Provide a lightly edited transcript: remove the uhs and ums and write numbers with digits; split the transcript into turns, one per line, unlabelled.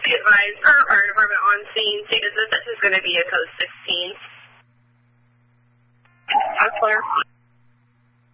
Be advised, our fire department on scene stated that this is going to be a code 16. That's clear.